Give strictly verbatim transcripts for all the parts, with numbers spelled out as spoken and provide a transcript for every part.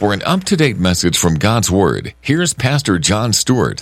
For an up-to-date message from God's Word, here's Pastor John Stewart.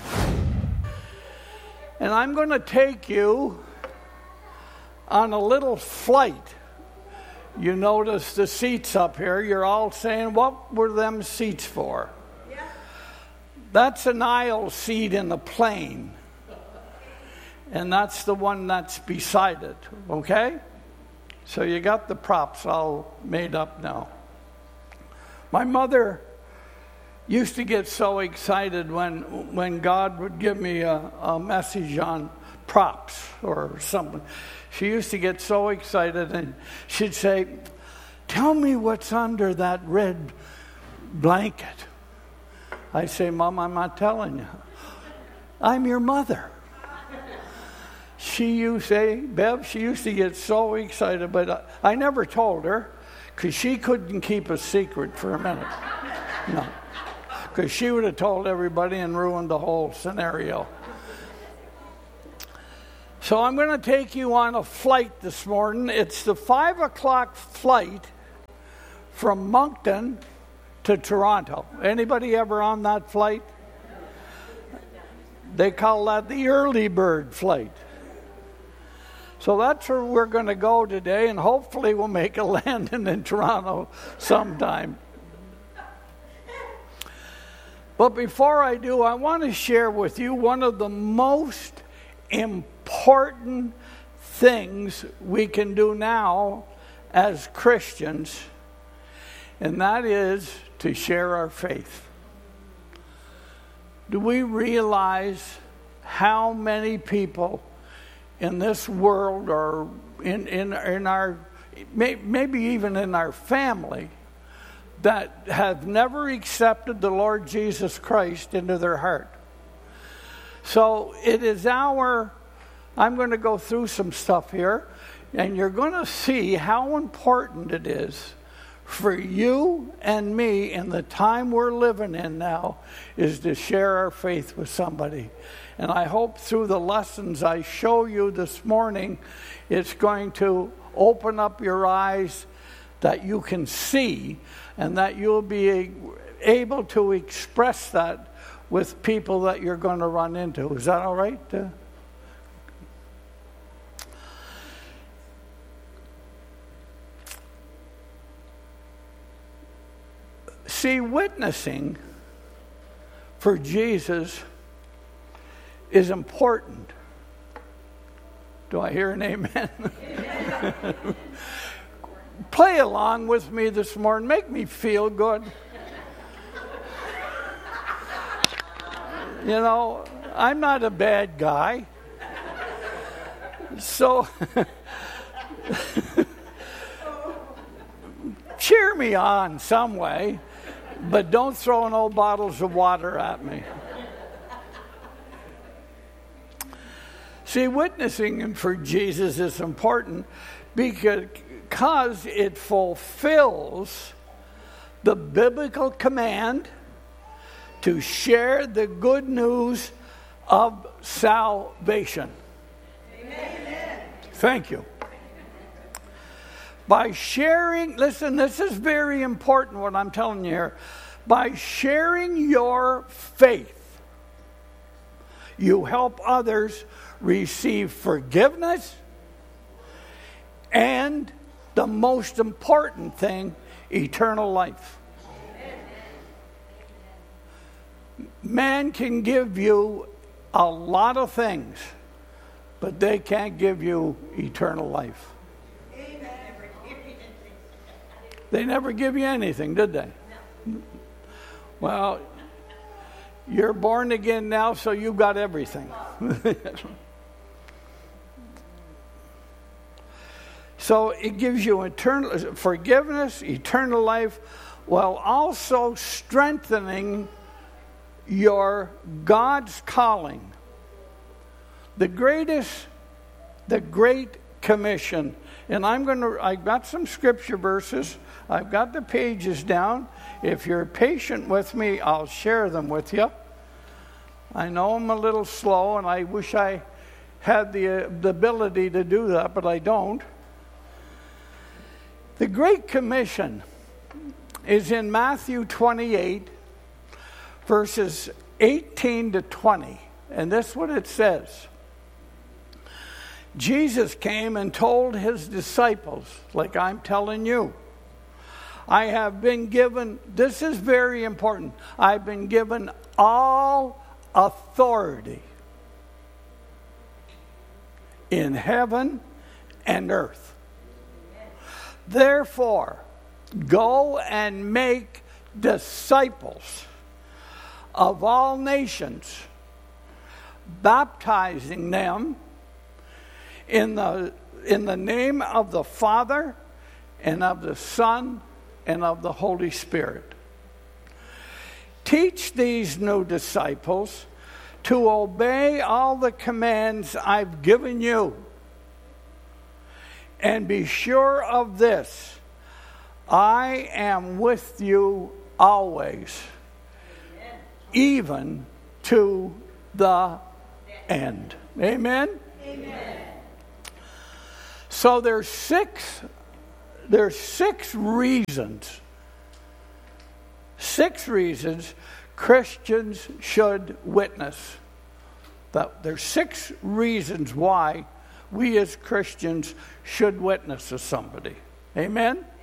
And I'm going to take you on a little flight. You notice the seats up here. You're all saying, what were them seats for? Yeah. That's an aisle seat in the plane. And that's the one that's beside it, okay? So you got the props all made up now. My mother used to get so excited when when God would give me a, a message on props or something. She used to get so excited and she'd say, tell me what's under that red blanket. I'd say, Mom, I'm not telling you. I'm your mother. She used to say, Bev, she used to get so excited, but I, I never told her because she couldn't keep a secret for a minute. No. Because she would have told everybody and ruined the whole scenario. So I'm going to take you on a flight this morning. It's the five o'clock flight from Moncton to Toronto. Anybody ever on that flight? They call that the early bird flight. So that's where we're going to go today, and hopefully we'll make a landing in Toronto sometime. But before I do, I want to share with you one of the most important things we can do now as Christians, and that is to share our faith. Do we realize how many people in this world or in, in, in our, maybe even in our family, that have never accepted the Lord Jesus Christ into their heart? So it is our, I'm going to go through some stuff here, and you're going to see how important it is for you and me in the time we're living in now is to share our faith with somebody. And I hope through the lessons I show you this morning, it's going to open up your eyes that you can see and that you'll be able to express that with people that you're going to run into. Is that all right? Uh, See, witnessing for Jesus is important. Do I hear an amen? Play along with me this morning. Make me feel good. You know, I'm not a bad guy. So cheer me on some way. But don't throw no bottles of water at me. See, witnessing for Jesus is important because it fulfills the biblical command to share the good news of salvation. Amen. Thank you. By sharing, listen, this is very important what I'm telling you here. By sharing your faith, you help others receive forgiveness and, the most important thing, eternal life. Man can give you a lot of things, but they can't give you eternal life. They never give you anything, did they? No. Well, you're born again now, so you've got everything. So it gives you eternal forgiveness, eternal life, while also strengthening your God's calling. The greatest, the Great Commission. And I'm going to, I've got some scripture verses. I've got the pages down. If you're patient with me, I'll share them with you. I know I'm a little slow, and I wish I had the, uh, the ability to do that, but I don't. The Great Commission is in Matthew twenty-eight, verses eighteen to twenty. And this is what it says. Jesus came and told his disciples, like I'm telling you, I have been given, this is very important, I've been given all authority in heaven and earth. Therefore, go and make disciples of all nations, baptizing them in the in the name of the Father and of the Son and of the Holy Spirit. Teach these new disciples to obey all the commands I've given you. And be sure of this, I am with you always, Amen. Even to the end. Amen? Amen. So there's six, there's six reasons, six reasons Christians should witness. But there's six reasons why we as Christians should witness to somebody. Amen? Amen?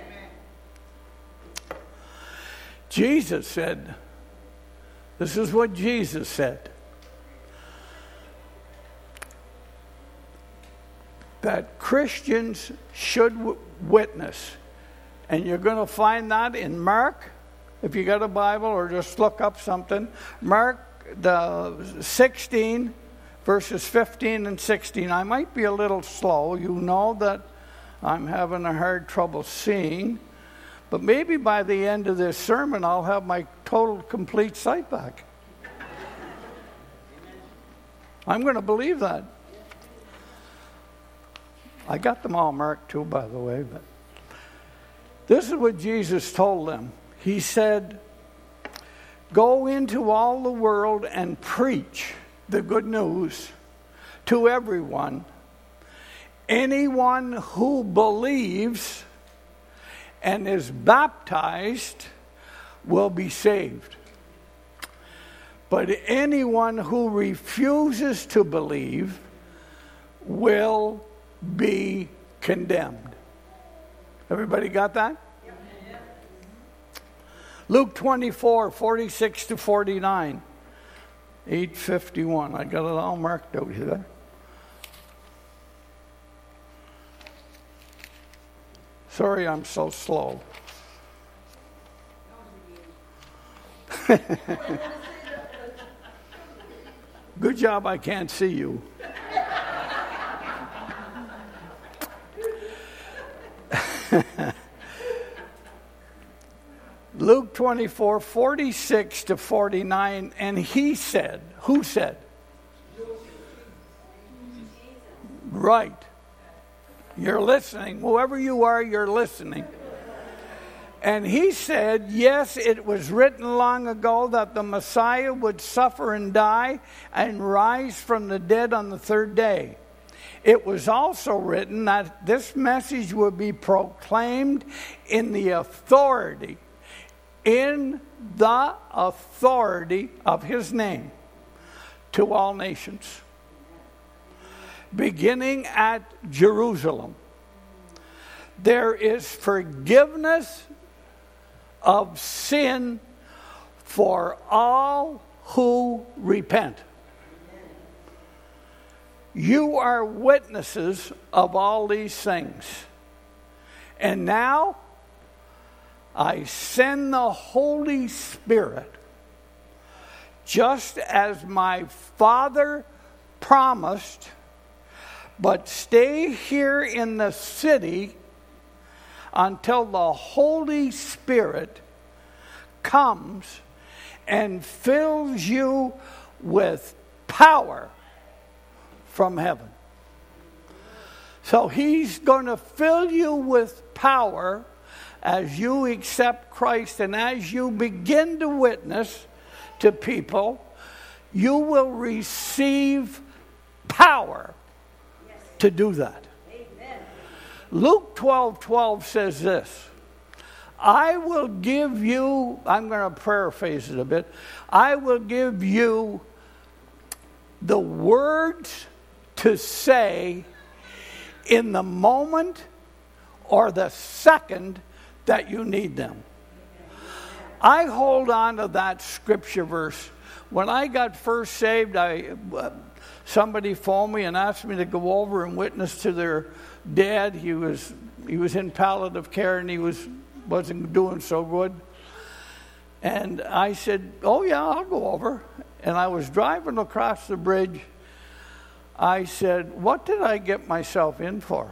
Jesus said, this is what Jesus said, that Christians should w- witness. And you're going to find that in Mark, if you got a Bible, or just look up something. Mark the sixteen, verses fifteen and sixteen. I might be a little slow. You know that I'm having a hard trouble seeing. But maybe by the end of this sermon, I'll have my total, complete sight back. I'm going to believe that. I got them all marked too, by the way. But this is what Jesus told them. He said, go into all the world and preach the good news to everyone. Anyone who believes and is baptized will be saved. But anyone who refuses to believe will be condemned. Everybody got that? Luke twenty-four, forty-six to forty-nine. eight fifty-one. I got it all marked out here. Sorry I'm so slow. Good job I can't see you. Luke twenty-four, forty-six to forty-nine, and he said, who said? Right. You're listening. Whoever you are, you're listening. And he said, yes, it was written long ago that the Messiah would suffer and die and rise from the dead on the third day. It was also written that this message would be proclaimed in the authority in the authority of his name to all nations, beginning at Jerusalem. There is forgiveness of sin for all who repent. You are witnesses of all these things. And now I send the Holy Spirit, just as my Father promised, but stay here in the city until the Holy Spirit comes and fills you with power from heaven. So he's going to fill you with power as you accept Christ, and as you begin to witness to people, you will receive power yes. to do that. Amen. Luke twelve twelve says this, I will give you, I'm going to paraphrase it a bit, I will give you the words to say in the moment or the second that you need them. I hold on to that scripture verse. When I got first saved, I uh, somebody phoned me and asked me to go over and witness to their dad. He was he was in palliative care and he was wasn't doing so good. And I said, "Oh yeah, I'll go over." And I was driving across the bridge. I said, "What did I get myself in for?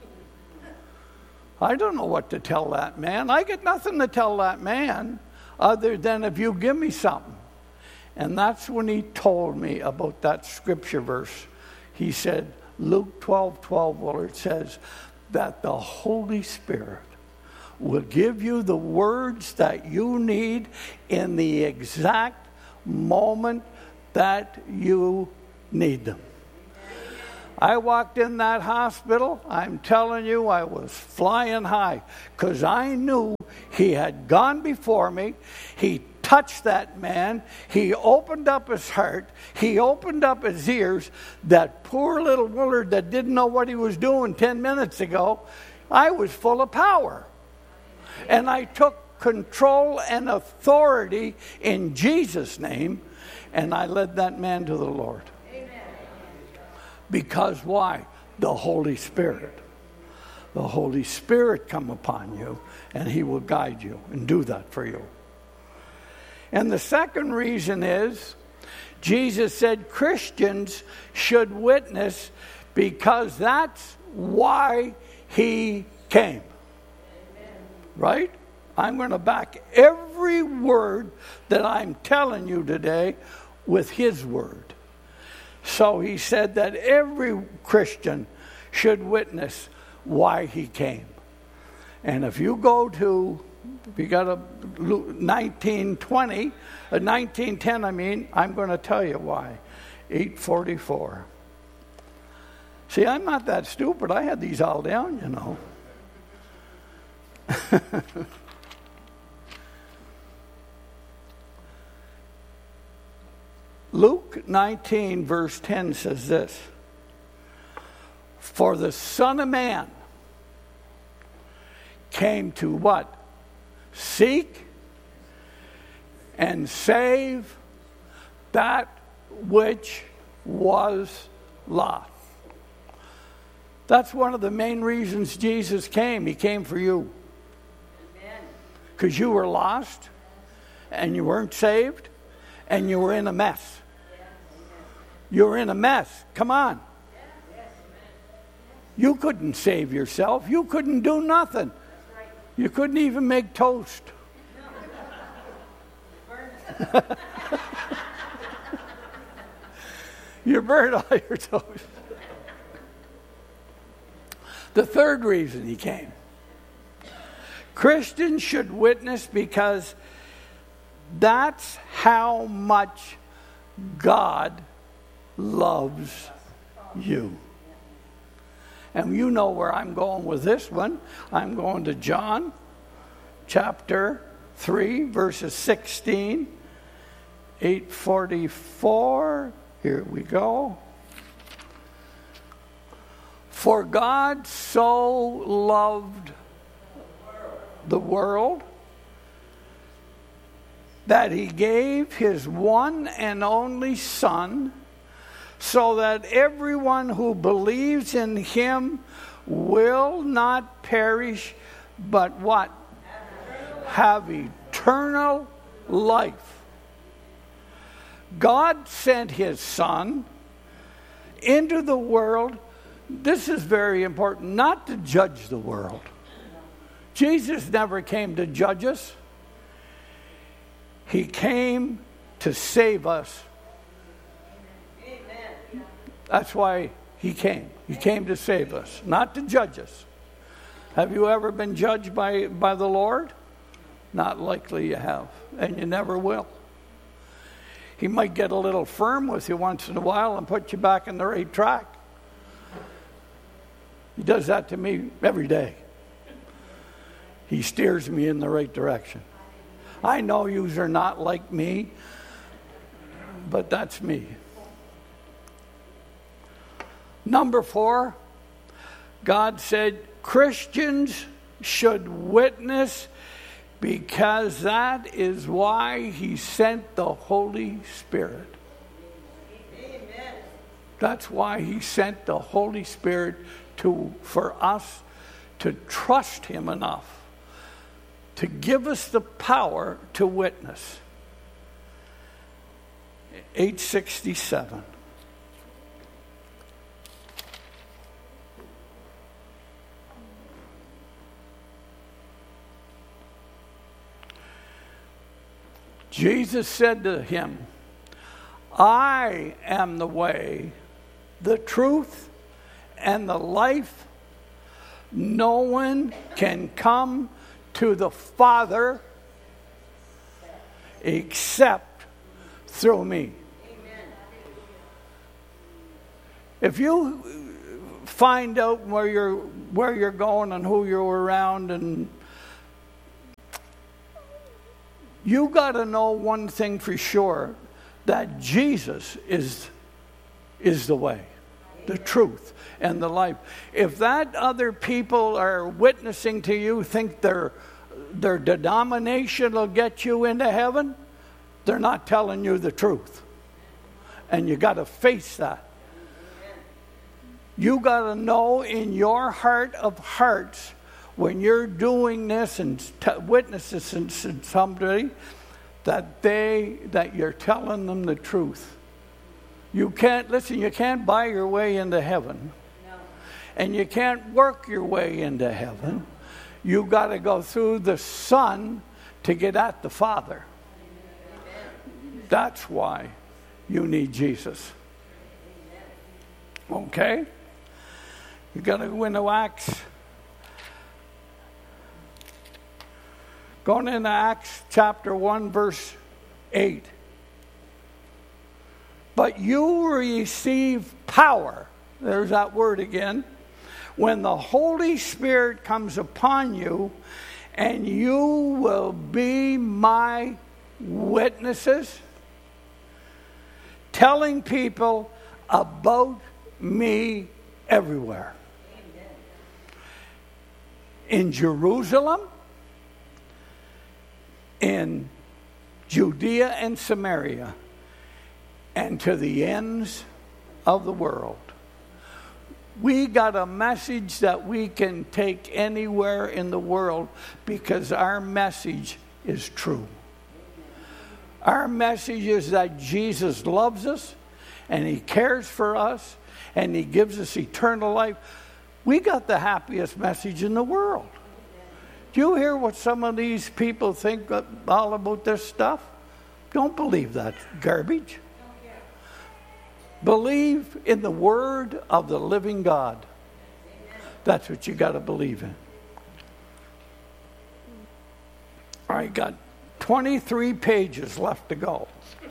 I don't know what to tell that man. I get nothing to tell that man other than if you give me something." And that's when he told me about that scripture verse. He said, Luke twelve twelve, where it says that the Holy Spirit will give you the words that you need in the exact moment that you need them. I walked in that hospital, I'm telling you, I was flying high because I knew he had gone before me. He touched that man. He opened up his heart. He opened up his ears. That poor little Willard that didn't know what he was doing ten minutes ago, I was full of power. And I took control and authority in Jesus' name, and I led that man to the Lord. Because why? The Holy Spirit. The Holy Spirit come upon you, and he will guide you and do that for you. And the second reason is, Jesus said Christians should witness because that's why he came. Right? I'm going to back every word that I'm telling you today with his word. So he said that every Christian should witness why he came. And if you go to, if you got a nineteen twenty, a nineteen ten, I mean, I'm going to tell you why. eight forty-four. See, I'm not that stupid. I had these all down, you know. Luke nineteen, verse ten says this. For the Son of Man came to what? Seek and save that which was lost. That's one of the main reasons Jesus came. He came for you. Because you were lost and you weren't saved and you were in a mess. You were in a mess. Come on. You couldn't save yourself. You couldn't do nothing. You couldn't even make toast. You burned all your toast. The third reason he came. Christians should witness because that's how much God loves you. And you know where I'm going with this one. I'm going to John chapter three, verses sixteen, eight forty-four. Here we go. For God so loved the world that he gave his one and only Son, so that everyone who believes in him will not perish, but what? Have eternal life. God sent his Son into the world. This is very important, not to judge the world. Jesus never came to judge us. He came to save us. Amen. That's why he came. He came to save us, not to judge us. Have you ever been judged by, by the Lord? Not likely you have, and you never will. He might get a little firm with you once in a while and put you back in the right track. He does that to me every day. He steers me in the right direction. I know yous are not like me, but that's me. Number four, God said Christians should witness because that is why he sent the Holy Spirit. Amen. That's why he sent the Holy Spirit to for us to trust him enough to give us the power to witness. eight sixty-seven. Jesus said to him, I am the way, the truth, and the life. No one can come to the Father except through me. Amen. If you find out where you're where you're going and who you're around, and you got to know one thing for sure, that Jesus is is the way, the truth, and the life. If that other people are witnessing to you think their their denomination will get you into heaven, they're not telling you the truth. And you got to face that. You got to know in your heart of hearts, when you're doing this and t- witnessing to somebody, that they that you're telling them the truth. You can't, listen, you can't buy your way into heaven. No. And you can't work your way into heaven. You got to go through the Son to get at the Father. Amen. That's why you need Jesus. Amen. Okay? You got to go into Acts. Going into Acts chapter one, verse eight. But you will receive power. There's that word again. When the Holy Spirit comes upon you, and you will be my witnesses, telling people about me everywhere. Amen. In Jerusalem, in Judea and Samaria, and to the ends of the world. We got a message that we can take anywhere in the world because our message is true. Our message is that Jesus loves us and he cares for us and he gives us eternal life. We got the happiest message in the world. Do you hear what some of these people think all about this stuff? Don't believe that garbage. Believe in the word of the living God. That's what you got to believe in. All right, got twenty-three pages left to go.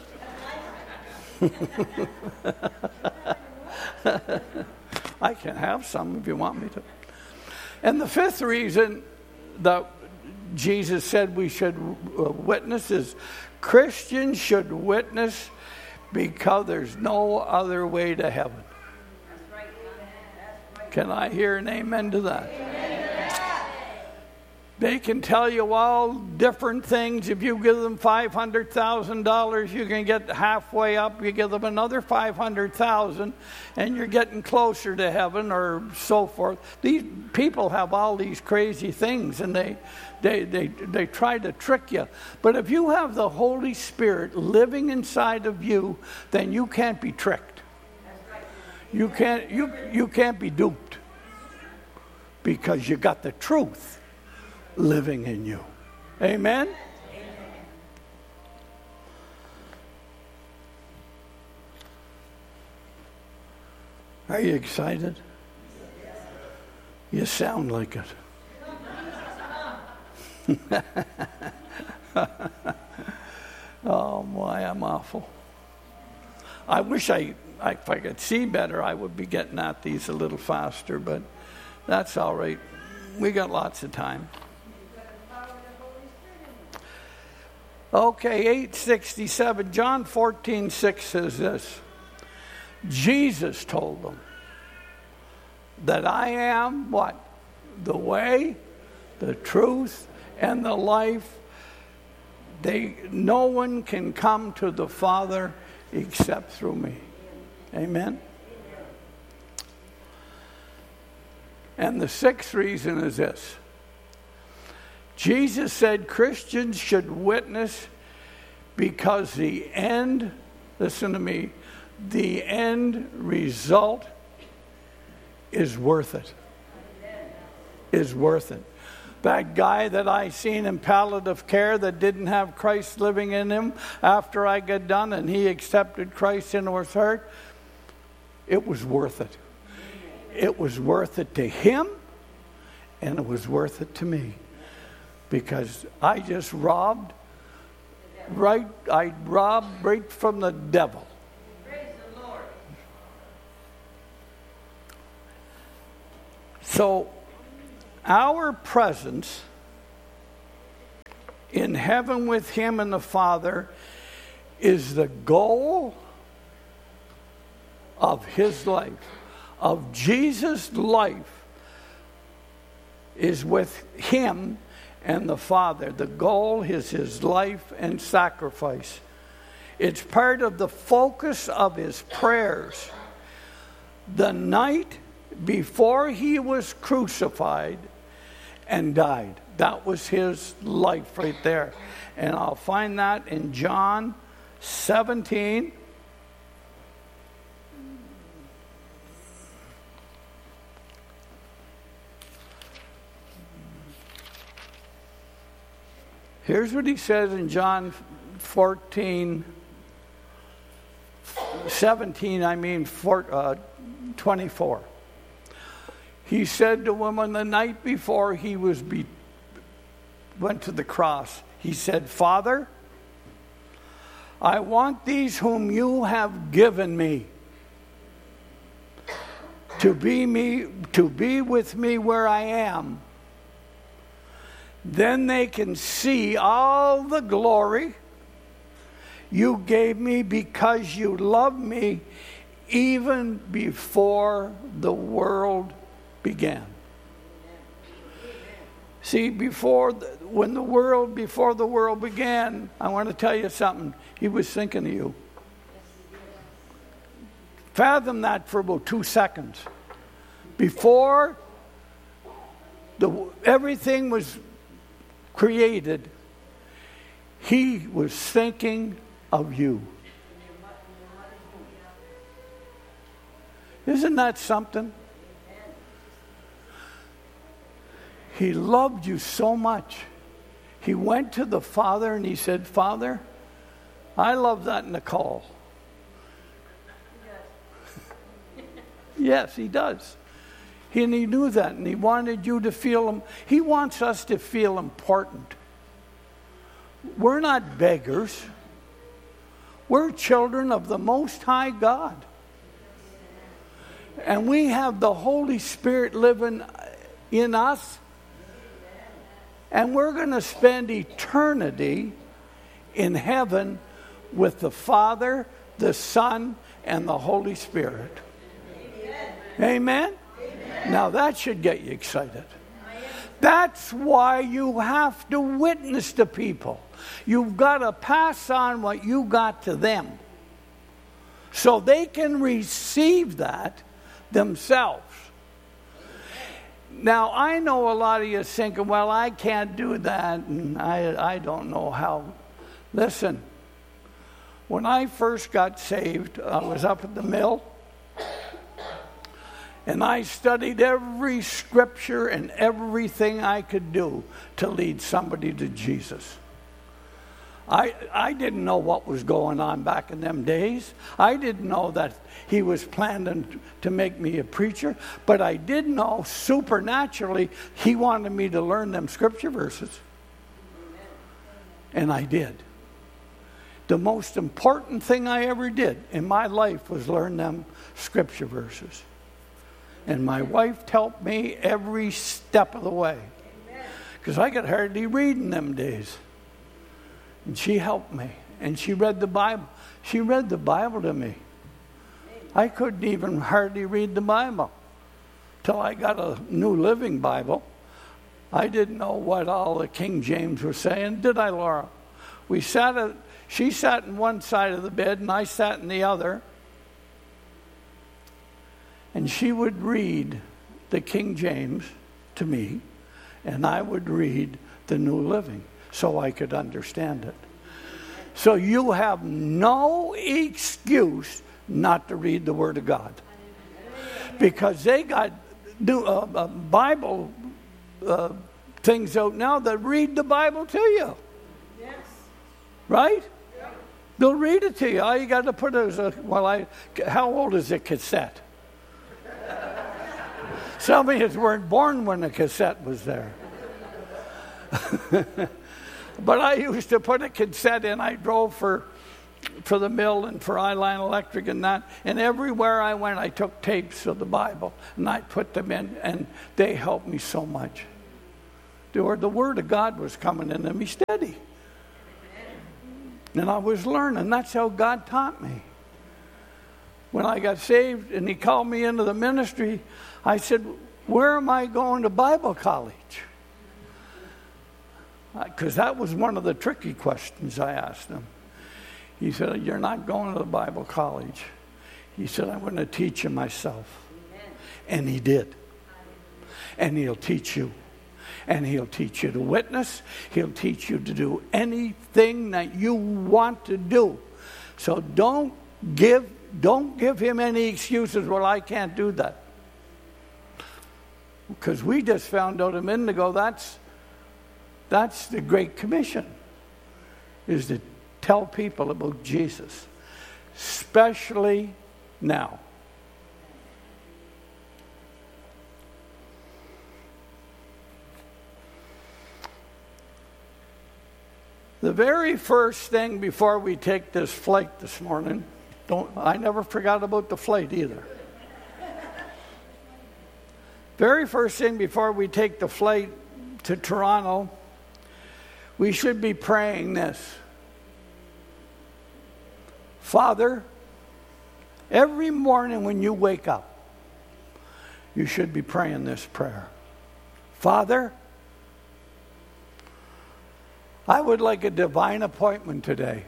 I can have some if you want me to. And the fifth reason that Jesus said we should witness is Christians should witness because there's no other way to heaven. That's right. That's right. Can I hear an amen to that? Amen. They can tell you all different things. If you give them five hundred thousand dollars, you can get halfway up. You give them another five hundred thousand dollars, and you're getting closer to heaven, or so forth. These people have all these crazy things, and they, they, they, they try to trick you. But if you have the Holy Spirit living inside of you, then you can't be tricked. You can't, you, you can't be duped, because you got the truth living in you. Amen? Amen. Are you excited? You sound like it. Oh boy, I'm awful. I wish I, if I could see better, I would be getting at these a little faster, but that's all right. We got lots of time. Okay, eight sixty-seven, John fourteen six says this. Jesus told them that I am what? The way, the truth, and the life. They, no one can come to the Father except through me. Amen? And the sixth reason is this. Jesus said Christians should witness because the end, listen to me, the end result is worth it. Is worth it. That guy that I seen in palliative care that didn't have Christ living in him after I got done and he accepted Christ into his heart, it was worth it. It was worth it to him and it was worth it to me. Because I just robbed, right, I robbed right from the devil. Praise the Lord. So, our presence in heaven with him and the Father is the goal of his life. Of Jesus' life is with him and the Father. The goal is his life and sacrifice. It's part of the focus of his prayers. The night before he was crucified and died. That was his life right there. And I'll find that in John seventeen. Here's what he says in John fourteen, seventeen, I mean four, uh, twenty-four. He said to women the night before he was be, went to the cross, he said, Father, I want these whom you have given me to be me, to be with me where I am. Then they can see all the glory you gave me because you loved me even before the world began. See, before the, when the world, before the world began, I want to tell you something. He was thinking of you. Fathom that for about two seconds. Before the everything was created, he was thinking of you. Isn't that something? He loved you so much. He went to the Father and he said, Father, I love that Nicole. Yes, he does. And he knew that, and he wanted you to feel him. He wants us to feel important. We're not beggars. We're children of the Most High God. And we have the Holy Spirit living in us. And we're going to spend eternity in heaven with the Father, the Son, and the Holy Spirit. Amen? Amen? Now that should get you excited. That's why you have to witness to people. You've got to pass on what you got to them so they can receive that themselves. Now, I know a lot of you thinking, well, I can't do that, and I, I don't know how. Listen, when I first got saved, I was up at the mill, and I studied every scripture and everything I could do to lead somebody to Jesus. I I didn't know what was going on back in them days. I didn't know that he was planning to make me a preacher, but I did know supernaturally he wanted me to learn them scripture verses. And I did. The most important thing I ever did in my life was learn them scripture verses. And my wife helped me every step of the way. Because I could hardly read in them days. And she helped me. And she read the Bible. She read the Bible to me. I couldn't even hardly read the Bible till I got a New Living Bible. I didn't know what all the King James were saying, did I, Laura? We sat at, she sat in one side of the bed and I sat in the other. And she would read the King James to me, and I would read the New Living so I could understand it. So you have no excuse not to read the Word of God. Because they got do, uh, uh, Bible uh, things out now that read the Bible to you. Yes. Right? Yeah. They'll read it to you. All you got to put is a, well, I, how old is a cassette? Some of you weren't born when the cassette was there. But I used to put a cassette in. I drove for for the mill and for I-Line Electric and that. And everywhere I went, I took tapes of the Bible and I put them in, and they helped me so much. The word, the word of God was coming into me steady. And I was learning. That's how God taught me. When I got saved and he called me into the ministry, I said, where am I going to Bible college? Because that was one of the tricky questions I asked him. He said, you're not going to the Bible college. He said, I'm going to teach you myself. Amen. And he did. And he'll teach you. And he'll teach you to witness. He'll teach you to do anything that you want to do. So don't give, don't give him any excuses, well, I can't do that. Because we just found out a minute ago that's that's the Great Commission, is to tell people about Jesus, especially now. The very first thing before we take this flight this morning, don't I never forgot about the flight either. Very first thing before we take the flight to Toronto, we should be praying this. Father, every morning when you wake up, you should be praying this prayer. Father, I would like a divine appointment today.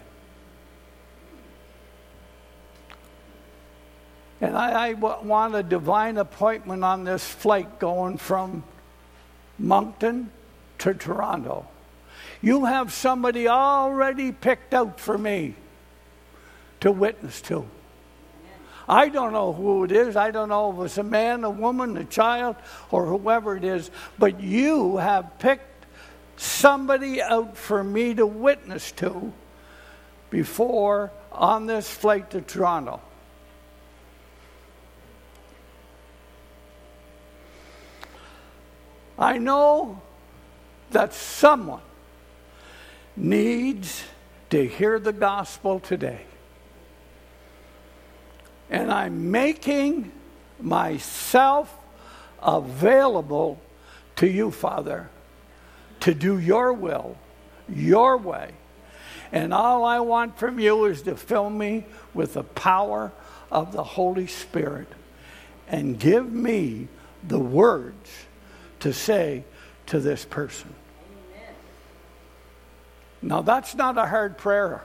And I, I w- want a divine appointment on this flight going from Moncton to Toronto. You have somebody already picked out for me to witness to. I don't know who it is. I don't know if it's a man, a woman, a child, or whoever it is. But you have picked somebody out for me to witness to before on this flight to Toronto. I know that someone needs to hear the gospel today. And I'm making myself available to you, Father, to do your will, your way. And all I want from you is to fill me with the power of the Holy Spirit and give me the words to say to this person. Amen. Now that's not a hard prayer.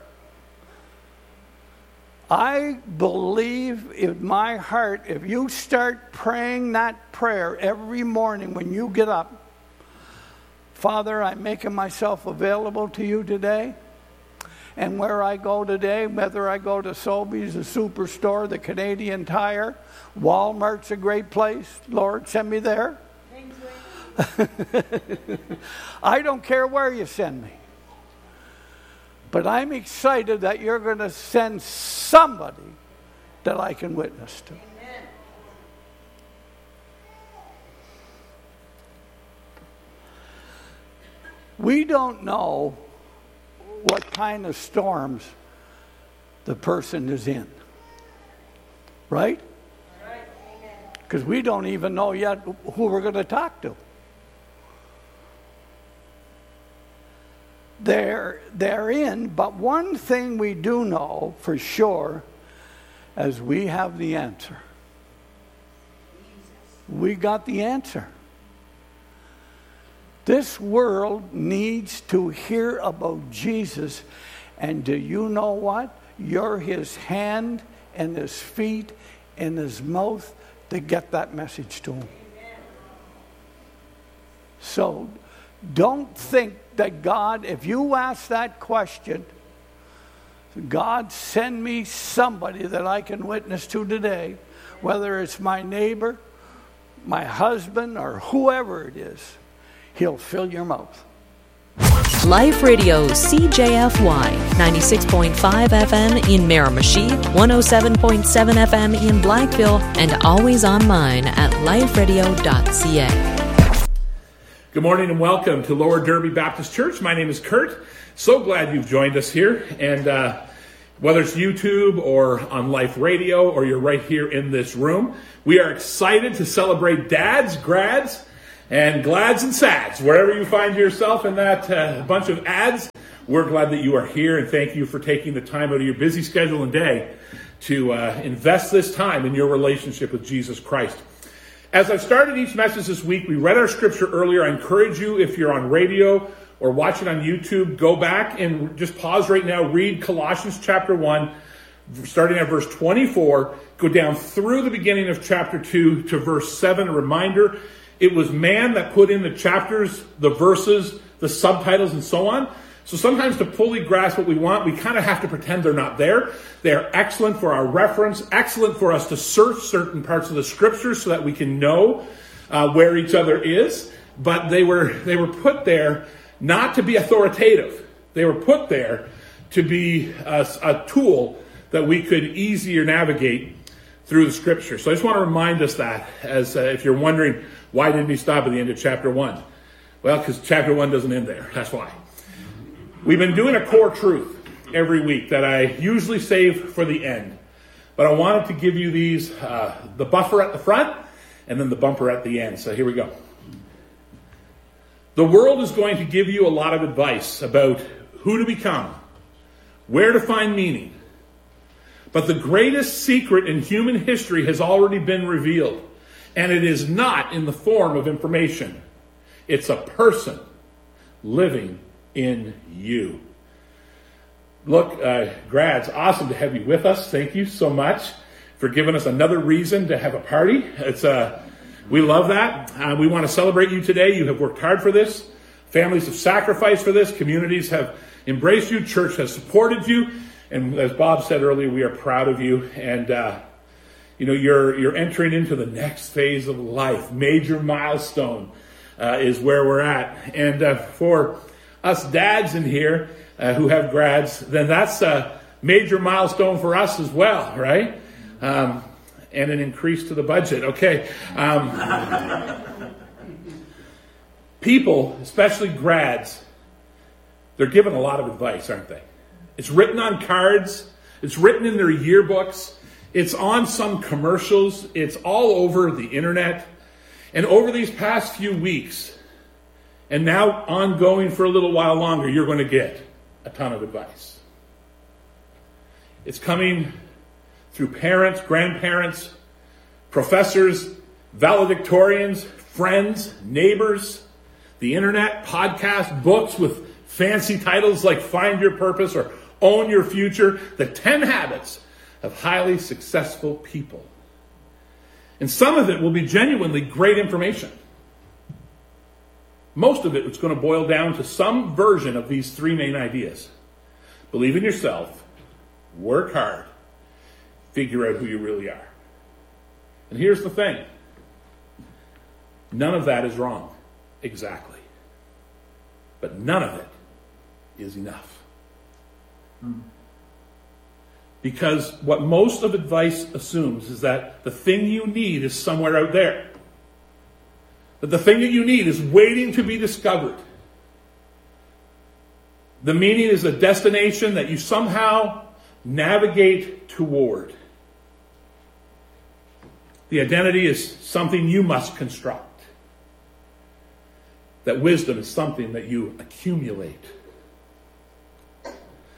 I believe in my heart, if you start praying that prayer every morning when you get up, Father, I'm making myself available to you today. And where I go today, whether I go to Sobeys, the Superstore, the Canadian Tire, Walmart's a great place. Lord, send me there. I don't care where you send me. But I'm excited that you're going to send somebody that I can witness to. Amen. We don't know what kind of storms the person is in. Right? Because we don't even know yet who we're going to talk to. there, therein. But one thing we do know for sure is we have the answer. We got the answer. This world needs to hear about Jesus. And do you know what? You're his hand and his feet and his mouth to get that message to him. So don't think that God, if you ask that question, God, send me somebody that I can witness to today, whether it's my neighbor, my husband, or whoever it is, he'll fill your mouth. Life Radio C J F Y, ninety-six point five F M in Miramichi, one oh seven point seven F M in Blackville, and always online at life radio dot c a. Good morning and welcome to Lower Derby Baptist Church. My name is Kurt. So glad you've joined us here. And uh, whether it's YouTube or on Life Radio or you're right here in this room, we are excited to celebrate dads, grads, and glads and sads. Wherever you find yourself in that uh, bunch of ads, we're glad that you are here, and thank you for taking the time out of your busy schedule and day to uh, invest this time in your relationship with Jesus Christ. As I've started each message this week, we read our scripture earlier. I encourage you, if you're on radio or watching on YouTube, go back and just pause right now, read Colossians chapter one, starting at verse twenty-four, go down through the beginning of chapter two to verse seven. A reminder, it was man that put in the chapters, the verses, the subtitles, and so on. So sometimes to fully grasp what we want, we kind of have to pretend they're not there. They're excellent for our reference, excellent for us to search certain parts of the scriptures so that we can know uh, where each other is. But they were they were put there not to be authoritative. They were put there to be a, a tool that we could easier navigate through the scripture. So I just want to remind us that, as uh, if you're wondering, why didn't he stop at the end of chapter one? Well, because chapter one doesn't end there. That's why. We've been doing a core truth every week that I usually save for the end. But I wanted to give you these, uh, the buffer at the front and then the bumper at the end. So here we go. The world is going to give you a lot of advice about who to become, where to find meaning. But the greatest secret in human history has already been revealed. And it is not in the form of information. It's a person living in you. Look, uh, grads, awesome to have you with us. Thank you so much for giving us another reason to have a party. It's uh, we love that. Uh, we want to celebrate you today. You have worked hard for this. Families have sacrificed for this. Communities have embraced you. Church has supported you. And as Bob said earlier, we are proud of you. And uh, you know, you're you're entering into the next phase of life. Major milestone uh, is where we're at. And uh, for us dads in here uh, who have grads, then that's a major milestone for us as well, right? Um, and an increase to the budget. Okay. Um, people, especially grads, they're given a lot of advice, aren't they? It's written on cards. It's written in their yearbooks. It's on some commercials. It's all over the internet. And over these past few weeks, and now ongoing for a little while longer, you're going to get a ton of advice. It's coming through parents, grandparents, professors, valedictorians, friends, neighbors, the internet, podcasts, books with fancy titles like Find Your Purpose or Own Your Future, the ten Habits of Highly Successful People. And some of it will be genuinely great information. Most of it is going to boil down to some version of these three main ideas. Believe in yourself, work hard, figure out who you really are. And here's the thing. None of that is wrong. Exactly. But none of it is enough. Hmm. Because what most of advice assumes is that the thing you need is somewhere out there. That the thing that you need is waiting to be discovered. The meaning is a destination that you somehow navigate toward. The identity is something you must construct. That wisdom is something that you accumulate.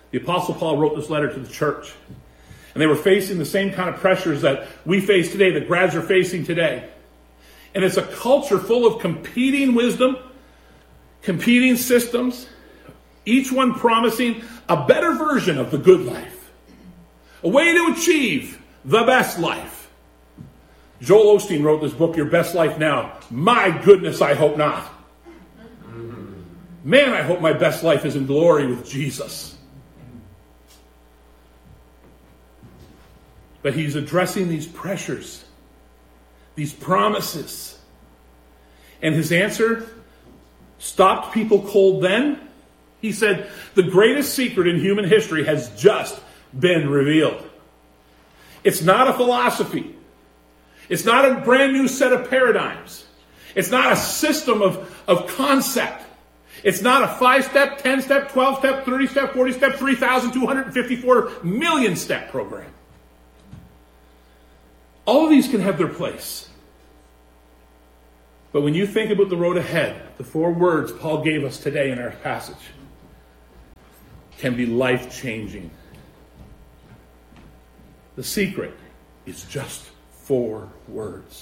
The Apostle Paul wrote this letter to the church. And they were facing the same kind of pressures that we face today, that grads are facing today. And it's a culture full of competing wisdom, competing systems, each one promising a better version of the good life, a way to achieve the best life. Joel Osteen wrote this book, Your Best Life Now. My goodness, I hope not. Man, I hope my best life is in glory with Jesus. But he's addressing these pressures, these promises. And his answer stopped people cold then. He said, the greatest secret in human history has just been revealed. It's not a philosophy. It's not a brand new set of paradigms. It's not a system of, of concept. It's not a five-step, ten-step, twelve-step, thirty-step, forty-step, three thousand two hundred fifty-four million-step program. All of these can have their place. But when you think about the road ahead, the four words Paul gave us today in our passage can be life-changing. The secret is just four words.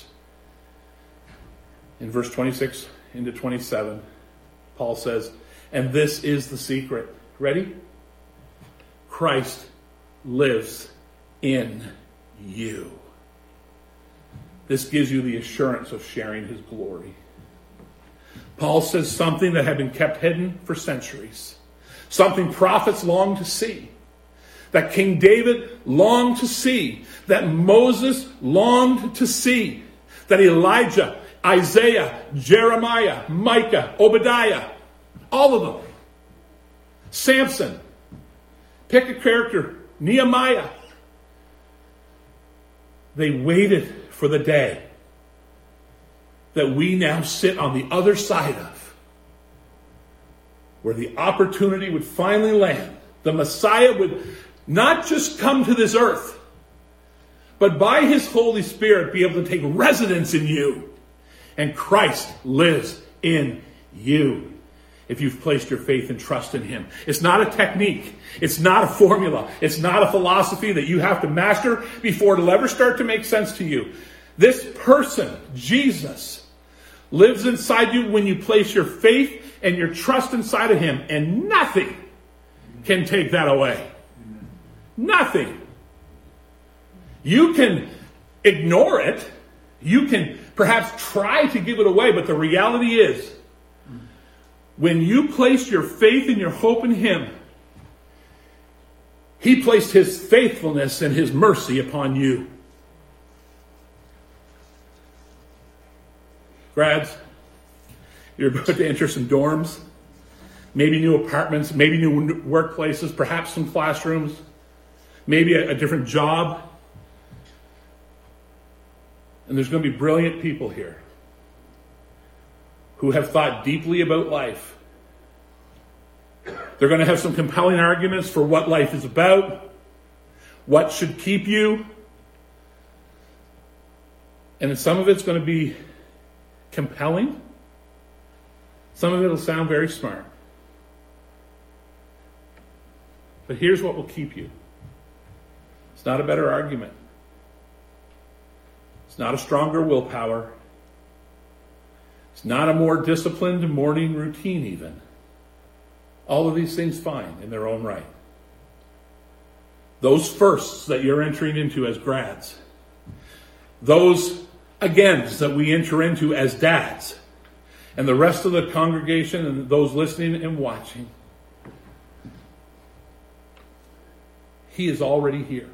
In verse twenty-six into twenty-seven, Paul says, and this is the secret. Ready? Christ lives in you. This gives you the assurance of sharing his glory. Paul says something that had been kept hidden for centuries. Something prophets longed to see. That King David longed to see. That Moses longed to see. That Elijah, Isaiah, Jeremiah, Micah, Obadiah, all of them. Samson. Pick a character. Nehemiah. They waited for the day that we now sit on the other side of, where the opportunity would finally land. The Messiah would not just come to this earth, but by his Holy Spirit be able to take residence in you. And Christ lives in you if you've placed your faith and trust in him. It's not a technique. It's not a formula. It's not a philosophy that you have to master before it'll ever start to make sense to you. This person, Jesus, lives inside you when you place your faith and your trust inside of him, and nothing can take that away. Nothing. You can ignore it. You can perhaps try to give it away, but the reality is, when you place your faith and your hope in him, he placed his faithfulness and his mercy upon you. Grads, you're about to enter some dorms, maybe new apartments, maybe new workplaces, perhaps some classrooms, maybe a, a different job. And there's going to be brilliant people here who have thought deeply about life. They're going to have some compelling arguments for what life is about, what should keep you. And some of it's going to be compelling. Some of it will sound very smart. But here's what will keep you. It's not a better argument. It's not a stronger willpower. It's not a more disciplined morning routine even. All of these things fine in their own right. Those firsts that you're entering into as grads. Those agains that we enter into as dads. And the rest of the congregation and those listening and watching. He is already here.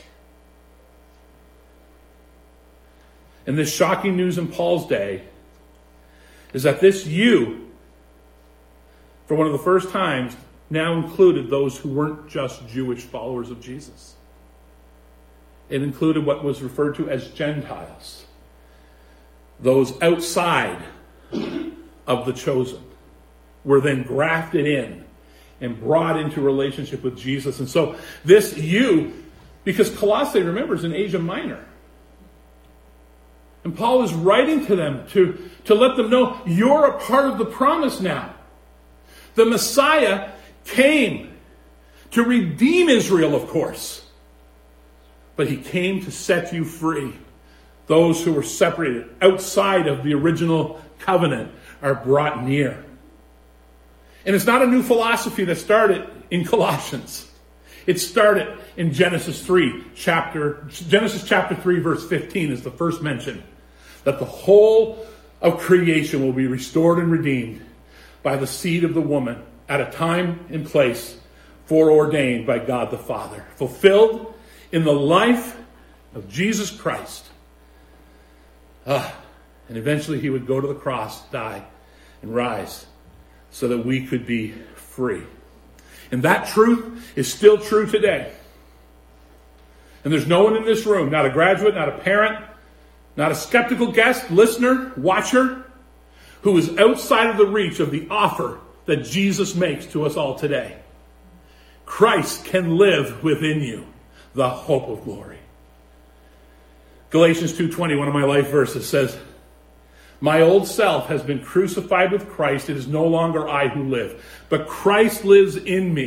And this shocking news in Paul's day is that this you, for one of the first times, now included those who weren't just Jewish followers of Jesus. It included what was referred to as Gentiles. Those outside of the chosen were then grafted in and brought into relationship with Jesus. And so this you, because Colossae, remember, is in Asia Minor. And Paul is writing to them to, to let them know you're a part of the promise now. The Messiah came to redeem Israel, of course. But he came to set you free. Those who were separated outside of the original covenant are brought near. And it's not a new philosophy that started in Colossians. It started in Genesis three, chapter Genesis chapter three, verse fifteen is the first mention. That the whole of creation will be restored and redeemed by the seed of the woman at a time and place foreordained by God the Father. Fulfilled in the life of Jesus Christ. Ah, and eventually he would go to the cross, die, and rise so that we could be free. And that truth is still true today. And there's no one in this room, not a graduate, not a parent, not a skeptical guest, listener, watcher, who is outside of the reach of the offer that Jesus makes to us all today. Christ can live within you, the hope of glory. Galatians two twenty, one of my life verses, says, "My old self has been crucified with Christ. It is no longer I who live, but Christ lives in me.